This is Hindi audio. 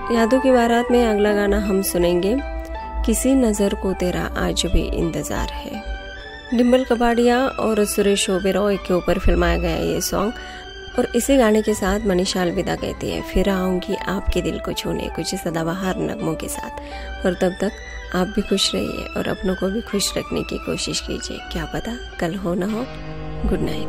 यादों की बारात में अगला गाना हम सुनेंगे, किसी नज़र को तेरा आज भी इंतज़ार है। डिम्पल कपाड़िया और सुरेश ओबेरॉय के ऊपर फिल्माया गया ये सॉन्ग, और इसी गाने के साथ मनीषा अलविदा कहती है, फिर आऊँगी आपके दिल को छूने, कुछ सदाबहार नगमों के साथ। और तब तक आप भी खुश रहिए और अपनों को भी खुश रखने की कोशिश कीजिए, क्या पता कल हो ना हो। Good night.